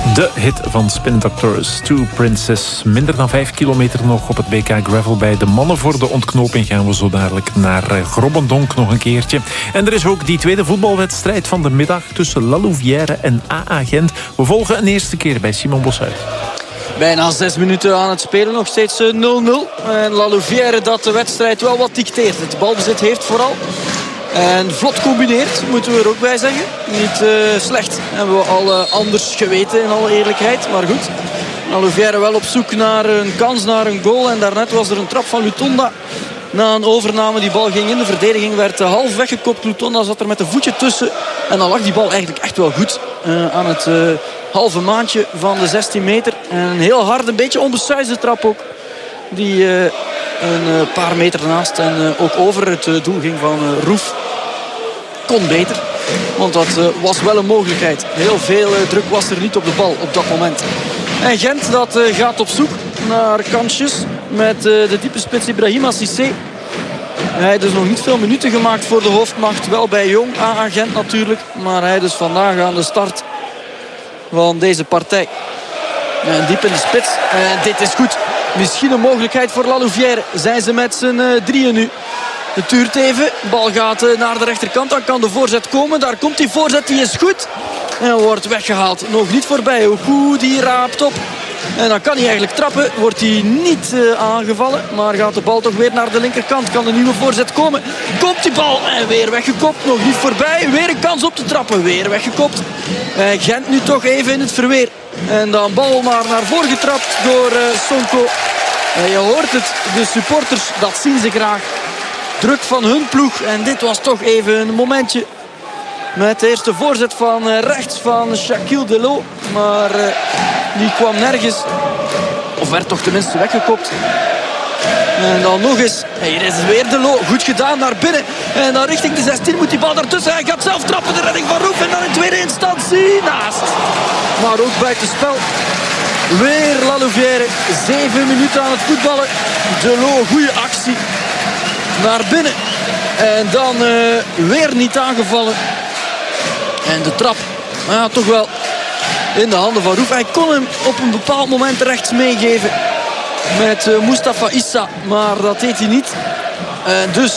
De hit van Spin Doctors, Two Princess. Minder dan 5 kilometer nog op het BK Gravel bij de mannen. Voor de ontknoping gaan we zo dadelijk naar Grobbendonk nog een keertje. En er is ook die tweede voetbalwedstrijd van de middag tussen La Louvière en AA Gent. We volgen een eerste keer bij Simon Boshuis. Bijna 6 minuten aan het spelen, nog steeds 0-0. En La Louvière dat de wedstrijd wel wat dicteert. Het balbezit heeft vooral. En vlot combineert, moeten we er ook bij zeggen. Niet slecht, hebben we al anders geweten in alle eerlijkheid. Maar goed, La Louvière wel op zoek naar een kans, naar een goal. En daarnet was er een trap van Lutonda na een overname. Die bal ging in de verdediging, werd half weggekopt. Lutonda zat er met een voetje tussen. En dan lag die bal eigenlijk echt wel goed aan het halve maandje van de 16 meter. En een heel hard, een beetje onbesuisde trap ook. Die een paar meter naast en ook over het doel ging van Roef. Kon beter, want dat was wel een mogelijkheid. Heel veel druk was er niet op de bal op dat moment. En Gent dat gaat op zoek naar kansjes met de diepe spits Ibrahima Cissé. Hij dus nog niet veel minuten gemaakt voor de hoofdmacht. Wel bij Jong, AA Gent natuurlijk. Maar hij dus vandaag aan de start van deze partij. En diep in de spits. En dit is goed. Misschien een mogelijkheid voor La Louvière. Zijn ze met z'n drieën nu. Het duurt even. De bal gaat naar de rechterkant. Dan kan de voorzet komen. Daar komt die voorzet. Die is goed. En wordt weggehaald. Nog niet voorbij. Oku die raapt op. En dan kan hij eigenlijk trappen. Wordt hij niet aangevallen. Maar gaat de bal toch weer naar de linkerkant. Kan de nieuwe voorzet komen. Komt die bal. En weer weggekopt. Nog niet voorbij. Weer een kans op te trappen. Weer weggekopt. Gent nu toch even in het verweer. En dan bal maar naar voren getrapt door Sonko. Je hoort het. De supporters, dat zien ze graag. Druk van hun ploeg. En dit was toch even een momentje. Met de eerste voorzet van rechts van Shaquille Delot. Maar die kwam nergens. Of werd toch tenminste weggekopt. En dan nog eens. Hier is weer Delot. Goed gedaan naar binnen. En dan richting de 16 moet die bal daartussen. Hij gaat zelf trappen. De redding van Roef. En dan in tweede instantie naast. Maar ook buitenspel. Weer La Louvière. 7 minuten aan het voetballen. Delot, goede actie. Naar binnen. En dan weer niet aangevallen. En de trap. Ja, toch wel in de handen van Roef. Hij kon hem op een bepaald moment rechts meegeven. Met Mustafa Issa. Maar dat deed hij niet. Dus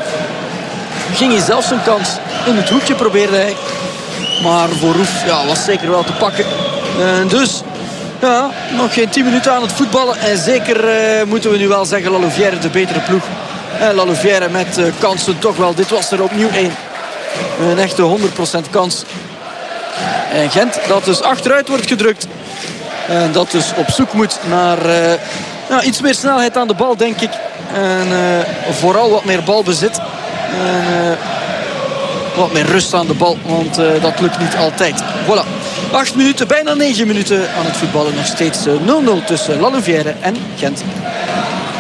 ging hij zelfs een kans. In het hoekje probeerde hij. Maar voor Roef was zeker wel te pakken. Dus ja, nog geen 10 minuten aan het voetballen. En zeker moeten we nu wel zeggen La Louvière de betere ploeg. En La Louvière met kansen toch wel. Dit was er opnieuw één. Een echte 100% kans. En Gent dat dus achteruit wordt gedrukt. En dat dus op zoek moet naar iets meer snelheid aan de bal, denk ik. En vooral wat meer balbezit. En wat meer rust aan de bal. Want dat lukt niet altijd. Voilà. 8 minuten, bijna 9 minuten aan het voetballen. Nog steeds 0-0 tussen La Louvière en Gent.